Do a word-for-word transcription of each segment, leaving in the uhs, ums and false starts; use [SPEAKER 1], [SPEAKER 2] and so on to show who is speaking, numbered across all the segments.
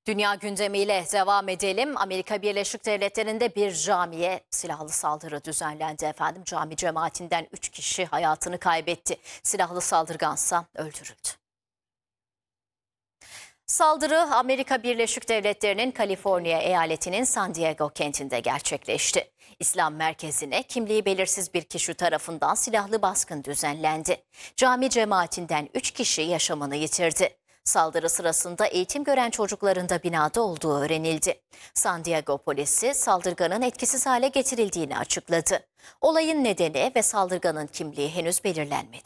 [SPEAKER 1] Dünya gündemiyle devam edelim. Amerika Birleşik Devletleri'nde bir camiye silahlı saldırı düzenlendi efendim. Cami cemaatinden üç kişi hayatını kaybetti. Silahlı saldırgansa öldürüldü. Saldırı Amerika Birleşik Devletleri'nin Kaliforniya eyaletinin San Diego kentinde gerçekleşti. İslam merkezine kimliği belirsiz bir kişi tarafından silahlı baskın düzenlendi. Cami cemaatinden üç kişi yaşamını yitirdi. Saldırı sırasında eğitim gören çocukların da binada olduğu öğrenildi. San Diego polisi saldırganın etkisiz hale getirildiğini açıkladı. Olayın nedeni ve saldırganın kimliği henüz belirlenmedi.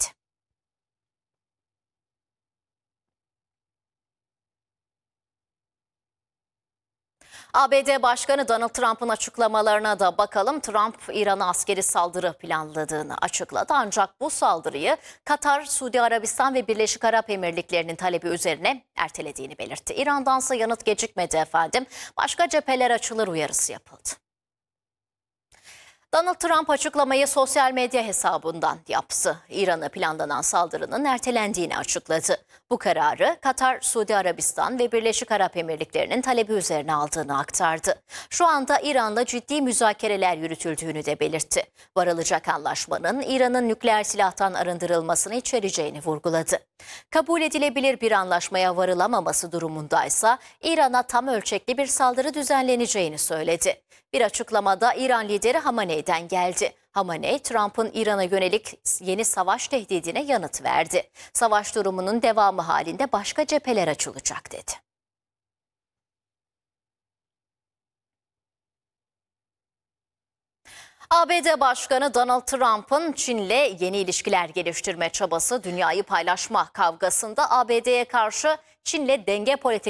[SPEAKER 1] A B D Başkanı Donald Trump'ın açıklamalarına da bakalım. Trump, İran'a askeri saldırı planladığını açıkladı. Ancak bu saldırıyı Katar, Suudi Arabistan ve Birleşik Arap Emirlikleri'nin talebi üzerine ertelediğini belirtti. İran'dansa yanıt gecikmedi efendim. Başka cepheler açılır uyarısı yapıldı. Donald Trump açıklamayı sosyal medya hesabından yaptı. İran'a planlanan saldırının ertelendiğini açıkladı. Bu kararı Katar, Suudi Arabistan ve Birleşik Arap Emirlikleri'nin talebi üzerine aldığını aktardı. Şu anda İran'la ciddi müzakereler yürütüldüğünü de belirtti. Varılacak anlaşmanın İran'ın nükleer silahtan arındırılmasını içereceğini vurguladı. Kabul edilebilir bir anlaşmaya varılamaması durumundaysa İran'a tam ölçekli bir saldırı düzenleneceğini söyledi. Bir açıklamada İran lideri Hamaney'den geldi. Hamaney, Trump'ın İran'a yönelik yeni savaş tehdidine yanıt verdi. Savaş durumunun devamı halinde başka cepheler açılacak dedi. A B D Başkanı Donald Trump'ın Çin'le yeni ilişkiler geliştirme çabası dünyayı paylaşma kavgasında A B D'ye karşı Çin'le denge politikası